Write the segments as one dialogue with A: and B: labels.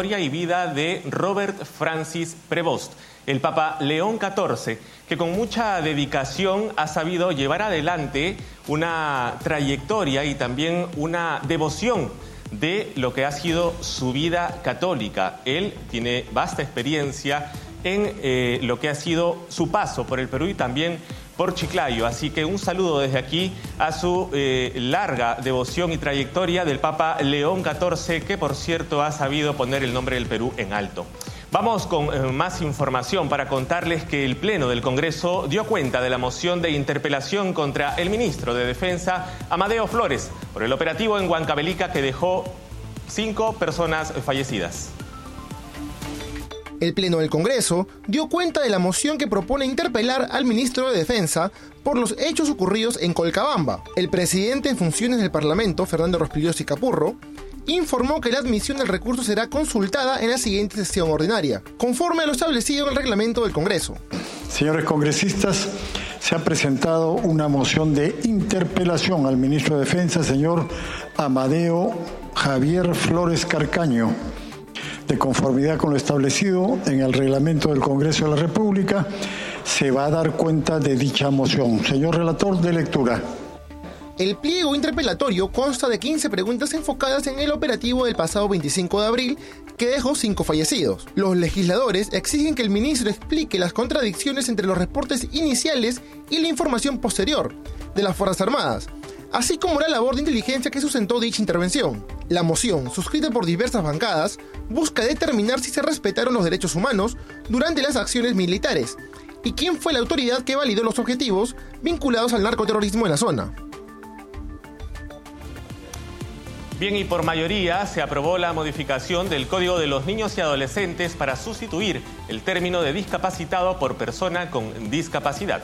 A: historia y vida de Robert Francis Prevost, el Papa León XIV, que con mucha dedicación ha sabido llevar adelante una trayectoria y también una devoción de lo que ha sido su vida católica. Él tiene vasta experiencia en lo que ha sido su paso por el Perú y también por Chiclayo. Así que un saludo desde aquí a su larga devoción y trayectoria del Papa León XIV, que por cierto ha sabido poner el nombre del Perú en alto. Vamos con más información para contarles que el Pleno del Congreso dio cuenta de la moción de interpelación contra el ministro de Defensa, Amadeo Flores, por el operativo en Huancavelica que dejó 5 personas fallecidas.
B: El Pleno del Congreso dio cuenta de la moción que propone interpelar al ministro de Defensa por los hechos ocurridos en Colcabamba. El presidente en funciones del Parlamento, Fernando Rospigliosi Capurro, informó que la admisión del recurso será consultada en la siguiente sesión ordinaria, conforme a lo establecido en el reglamento del Congreso.
C: Señores congresistas, se ha presentado una moción de interpelación al ministro de Defensa, señor Amadeo Javier Flores Carcaño. De conformidad con lo establecido en el reglamento del Congreso de la República, se va a dar cuenta de dicha moción. Señor relator, de lectura.
B: El pliego interpelatorio consta de 15 preguntas enfocadas en el operativo del pasado 25 de abril, que dejó 5 fallecidos. Los legisladores exigen que el ministro explique las contradicciones entre los reportes iniciales y la información posterior de las Fuerzas Armadas, así como la labor de inteligencia que sustentó dicha intervención. La moción, suscrita por diversas bancadas, busca determinar si se respetaron los derechos humanos durante las acciones militares y quién fue la autoridad que validó los objetivos vinculados al narcoterrorismo en la zona.
A: Bien, y por mayoría se aprobó la modificación del Código de los Niños y Adolescentes para sustituir el término de discapacitado por persona con discapacidad.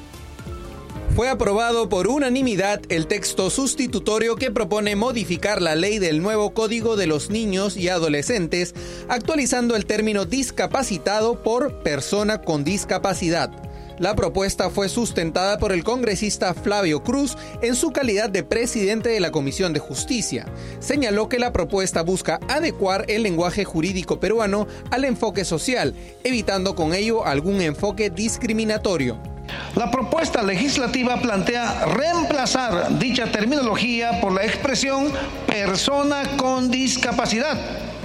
D: Fue aprobado por unanimidad el texto sustitutorio que propone modificar la ley del nuevo Código de los Niños y Adolescentes, actualizando el término discapacitado por persona con discapacidad. La propuesta fue sustentada por el congresista Flavio Cruz en su calidad de presidente de la Comisión de Justicia. Señaló que la propuesta busca adecuar el lenguaje jurídico peruano al enfoque social, evitando con ello algún enfoque discriminatorio.
E: La propuesta legislativa plantea reemplazar dicha terminología por la expresión persona con discapacidad,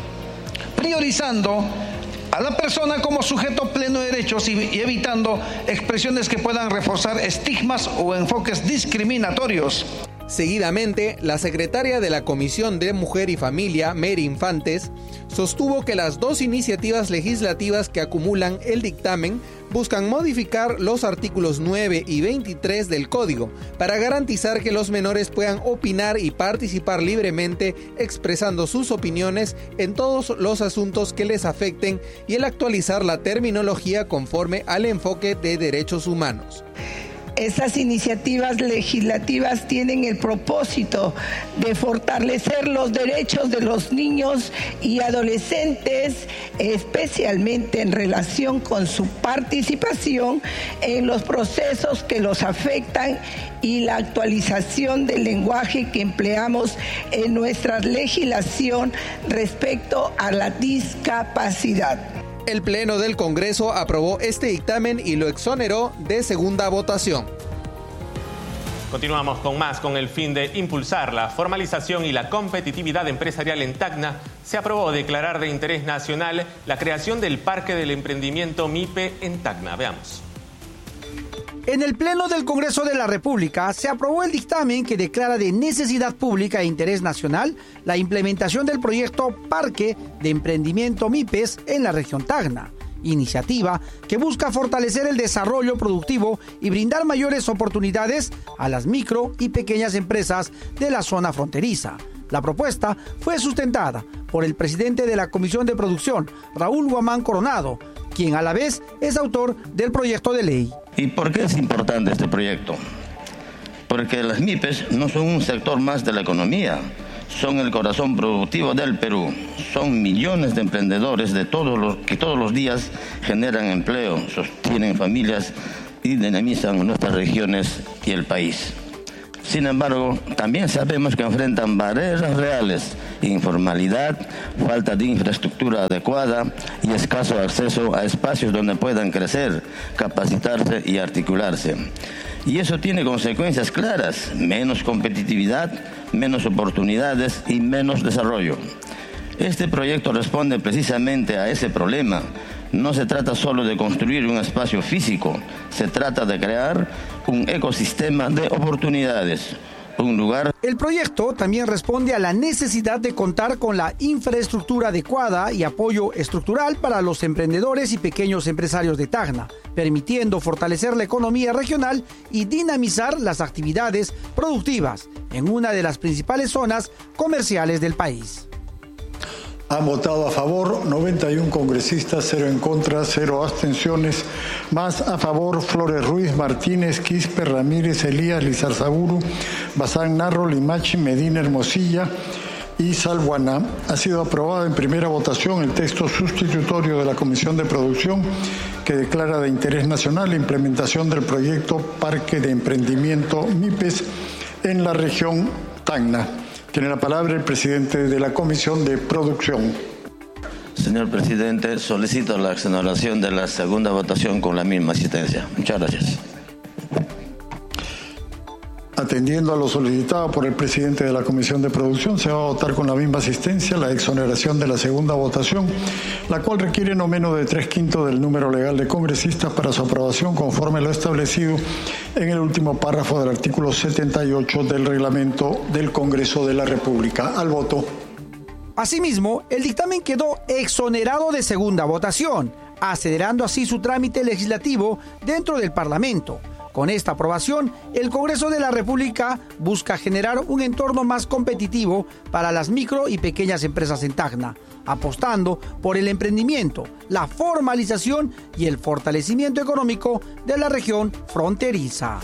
E: priorizando a la persona como sujeto pleno de derechos y evitando expresiones que puedan reforzar estigmas o enfoques discriminatorios.
D: Seguidamente, la secretaria de la Comisión de Mujer y Familia, Mary Infantes, sostuvo que las 2 iniciativas legislativas que acumulan el dictamen buscan modificar los artículos 9 y 23 del Código para garantizar que los menores puedan opinar y participar libremente expresando sus opiniones en todos los asuntos que les afecten y el actualizar la terminología conforme al enfoque de derechos humanos.
F: Estas iniciativas legislativas tienen el propósito de fortalecer los derechos de los niños y adolescentes, especialmente en relación con su participación en los procesos que los afectan y la actualización del lenguaje que empleamos en nuestra legislación respecto a la discapacidad.
D: El Pleno del Congreso aprobó este dictamen y lo exoneró de segunda votación.
A: Continuamos con más. Con el fin de impulsar la formalización y la competitividad empresarial en Tacna, se aprobó declarar de interés nacional la creación del Parque del Emprendimiento MIPE en Tacna. Veamos.
G: En el Pleno del Congreso de la República se aprobó el dictamen que declara de necesidad pública e interés nacional la implementación del proyecto Parque de Emprendimiento MIPES en la región Tacna, iniciativa que busca fortalecer el desarrollo productivo y brindar mayores oportunidades a las micro y pequeñas empresas de la zona fronteriza. La propuesta fue sustentada por el presidente de la Comisión de Producción, Raúl Guamán Coronado, quien a la vez es autor del proyecto de ley.
H: ¿Y por qué es importante este proyecto? Porque las MIPES no son un sector más de la economía, son el corazón productivo del Perú. Son millones de emprendedores que todos los días generan empleo, sostienen familias y dinamizan nuestras regiones y el país. Sin embargo, también sabemos que enfrentan barreras reales, informalidad, falta de infraestructura adecuada y escaso acceso a espacios donde puedan crecer, capacitarse y articularse. Y eso tiene consecuencias claras: menos competitividad, menos oportunidades y menos desarrollo. Este proyecto responde precisamente a ese problema. No se trata solo de construir un espacio físico, se trata de crear un ecosistema de oportunidades, un lugar.
G: El proyecto también responde a la necesidad de contar con la infraestructura adecuada y apoyo estructural para los emprendedores y pequeños empresarios de Tacna, permitiendo fortalecer la economía regional y dinamizar las actividades productivas en una de las principales zonas comerciales del país.
C: Han votado a favor 91 congresistas, 0 en contra, 0 abstenciones. Más a favor: Flores Ruiz, Martínez, Quispe, Ramírez, Elías, Lizarzaburu, Bazán, Narro, Limachi, Medina, Hermosilla y Salguaná. Ha sido aprobado en primera votación el texto sustitutorio de la Comisión de Producción que declara de interés nacional la implementación del proyecto Parque de Emprendimiento MIPES en la región Tacna. Tiene la palabra el presidente de la Comisión de Producción.
H: Señor presidente, solicito la exoneración de la segunda votación con la misma asistencia. Muchas gracias.
C: Atendiendo a lo solicitado por el presidente de la Comisión de Producción, se va a votar con la misma asistencia la exoneración de la segunda votación, la cual requiere no menos de 3/5 del número legal de congresistas para su aprobación, conforme lo establecido en el último párrafo del artículo 78 del reglamento del Congreso de la República. Al voto.
G: Asimismo, el dictamen quedó exonerado de segunda votación, acelerando así su trámite legislativo dentro del Parlamento. Con esta aprobación, el Congreso de la República busca generar un entorno más competitivo para las micro y pequeñas empresas en Tacna, apostando por el emprendimiento, la formalización y el fortalecimiento económico de la región fronteriza.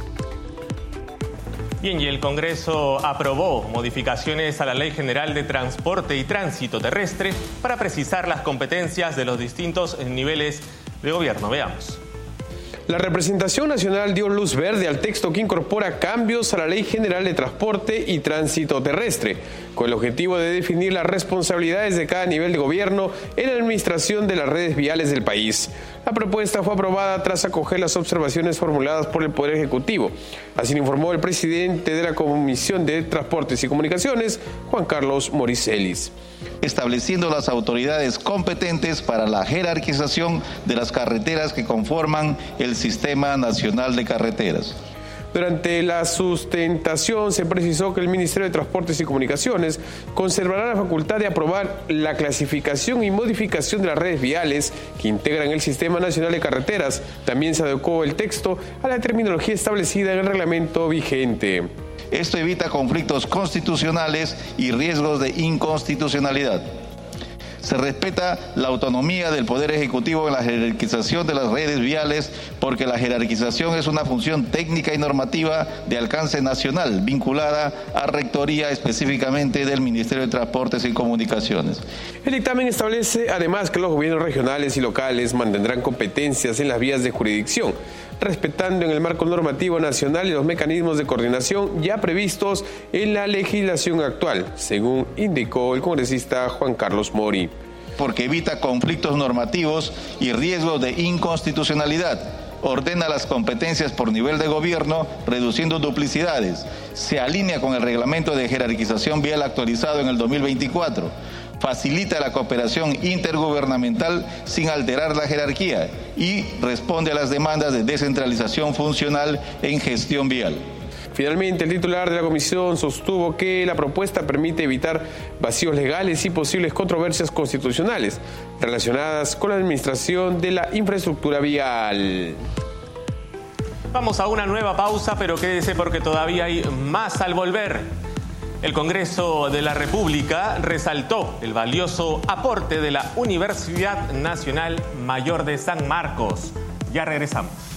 A: Bien, y el Congreso aprobó modificaciones a la Ley General de Transporte y Tránsito Terrestre para precisar las competencias de los distintos niveles de gobierno. Veamos.
I: La representación nacional dio luz verde al texto que incorpora cambios a la Ley General de Transporte y Tránsito Terrestre, con el objetivo de definir las responsabilidades de cada nivel de gobierno en la administración de las redes viales del país. La propuesta fue aprobada tras acoger las observaciones formuladas por el Poder Ejecutivo. Así lo informó el presidente de la Comisión de Transportes y Comunicaciones, Juan Carlos Moricelis.
J: Estableciendo las autoridades competentes para la jerarquización de las carreteras que conforman el Sistema Nacional de Carreteras.
I: Durante la sustentación se precisó que el Ministerio de Transportes y Comunicaciones conservará la facultad de aprobar la clasificación y modificación de las redes viales que integran el Sistema Nacional de Carreteras. También se adecuó el texto a la terminología establecida en el reglamento vigente.
J: Esto evita conflictos constitucionales y riesgos de inconstitucionalidad. Se respeta la autonomía del Poder Ejecutivo en la jerarquización de las redes viales, porque la jerarquización es una función técnica y normativa de alcance nacional, vinculada a rectoría específicamente del Ministerio de Transportes y Comunicaciones.
I: El dictamen establece además que los gobiernos regionales y locales mantendrán competencias en las vías de jurisdicción, respetando en el marco normativo nacional y los mecanismos de coordinación ya previstos en la legislación actual, según indicó el congresista Juan Carlos Mori.
J: Porque evita conflictos normativos y riesgos de inconstitucionalidad. Ordena las competencias por nivel de gobierno, reduciendo duplicidades. Se alinea con el reglamento de jerarquización vial actualizado en el 2024. Facilita la cooperación intergubernamental sin alterar la jerarquía y responde a las demandas de descentralización funcional en gestión vial.
I: Finalmente, el titular de la comisión sostuvo que la propuesta permite evitar vacíos legales y posibles controversias constitucionales relacionadas con la administración de la infraestructura vial.
A: Vamos a una nueva pausa, pero quédese porque todavía hay más al volver. El Congreso de la República resaltó el valioso aporte de la Universidad Nacional Mayor de San Marcos. Ya regresamos.